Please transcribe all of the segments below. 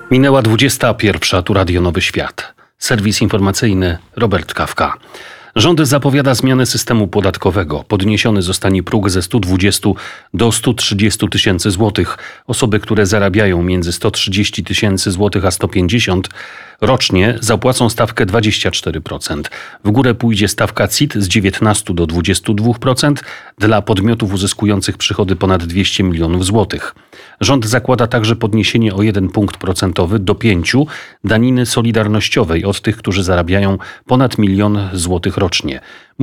Minęła 21. Tu Radio Nowy Świat. Serwis informacyjny Robert Kawka. Rząd zapowiada zmianę systemu podatkowego. Podniesiony zostanie próg ze 120 do 130 tysięcy złotych. Osoby, które zarabiają między 130 tysięcy złotych a 150 rocznie, zapłacą stawkę 24%. W górę pójdzie stawka CIT z 19 do 22% dla podmiotów uzyskujących przychody ponad 200 milionów złotych. Rząd zakłada także podniesienie o 1 punkt procentowy do 5 daniny solidarnościowej od tych, którzy zarabiają ponad 1 000 000 złotych rocznie.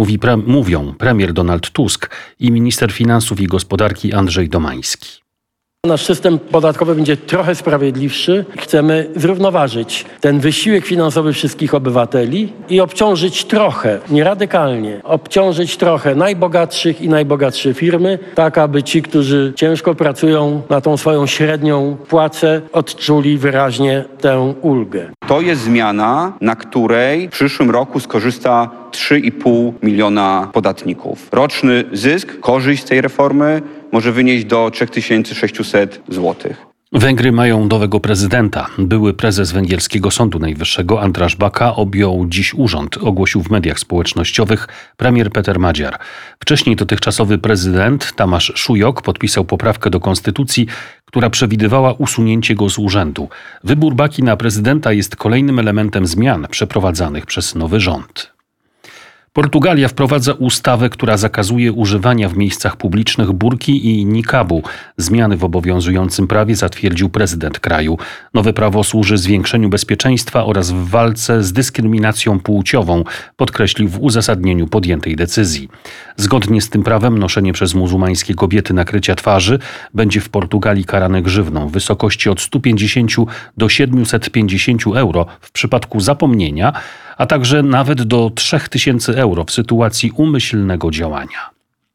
Mówią premier Donald Tusk i minister finansów i gospodarki Andrzej Domański. Nasz system podatkowy będzie trochę sprawiedliwszy. Chcemy zrównoważyć ten wysiłek finansowy wszystkich obywateli i obciążyć trochę, nie radykalnie, obciążyć trochę najbogatszych i najbogatsze firmy, tak aby ci, którzy ciężko pracują na tą swoją średnią płacę, odczuli wyraźnie tę ulgę. To jest zmiana, na której w przyszłym roku skorzysta 3,5 miliona podatników. Roczny zysk, korzyść z tej reformy może wynieść do 3600 zł. Węgry mają nowego prezydenta. Były prezes węgierskiego Sądu Najwyższego András Baka objął dziś urząd, ogłosił w mediach społecznościowych premier Peter Magyar. Wcześniej dotychczasowy prezydent Tamás Súlyog podpisał poprawkę do konstytucji, która przewidywała usunięcie go z urzędu. Wybór Baki na prezydenta jest kolejnym elementem zmian przeprowadzanych przez nowy rząd. Portugalia wprowadza ustawę, która zakazuje używania w miejscach publicznych burki i nikabu. Zmiany w obowiązującym prawie zatwierdził prezydent kraju. Nowe prawo służy zwiększeniu bezpieczeństwa oraz w walce z dyskryminacją płciową, podkreślił w uzasadnieniu podjętej decyzji. Zgodnie z tym prawem noszenie przez muzułmańskie kobiety nakrycia twarzy będzie w Portugalii karane grzywną w wysokości od 150 do 750 euro w przypadku zapomnienia, a także nawet do 3000 euro w sytuacji umyślnego działania.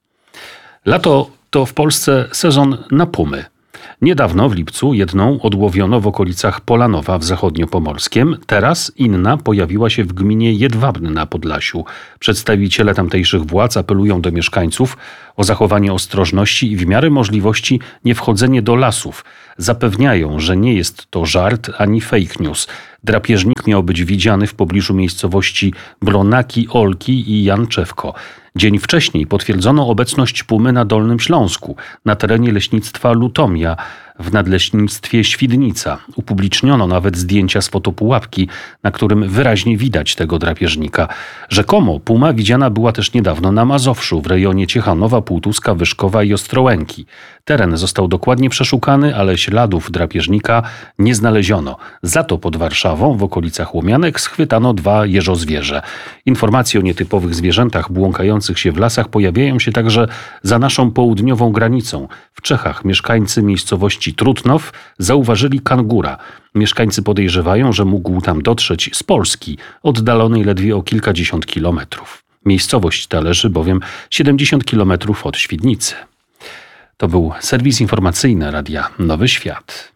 Lato to w Polsce sezon na pumy. Niedawno w lipcu jedną odłowiono w okolicach Polanowa w Zachodniopomorskiem. Teraz inna pojawiła się w gminie Jedwabne na Podlasiu. Przedstawiciele tamtejszych władz apelują do mieszkańców o zachowanie ostrożności i w miarę możliwości nie wchodzenie do lasów. Zapewniają, że nie jest to żart ani fake news. Drapieżnik miał być widziany w pobliżu miejscowości Bronaki, Olki i Janczewko. Dzień wcześniej potwierdzono obecność pumy na Dolnym Śląsku, na terenie leśnictwa Lutomia, w nadleśnictwie Świdnica. Upubliczniono nawet zdjęcia z fotopułapki, na którym wyraźnie widać tego drapieżnika. Rzekomo puma widziana była też niedawno na Mazowszu, w rejonie Ciechanowa, Półtuska, Wyszkowa i Ostrołęki. Teren został dokładnie przeszukany, ale śladów drapieżnika nie znaleziono. Za to pod Warszawą, w okolicach Łomianek, schwytano 2 jeżozwierzę. Informacje o nietypowych zwierzętach błąkających się w lasach pojawiają się także za naszą południową granicą. W Czechach mieszkańcy miejscowości Trutnov zauważyli kangura. Mieszkańcy podejrzewają, że mógł tam dotrzeć z Polski, oddalonej ledwie o kilkadziesiąt kilometrów. Miejscowość ta leży bowiem 70 kilometrów od Świdnicy. To był serwis informacyjny Radia Nowy Świat.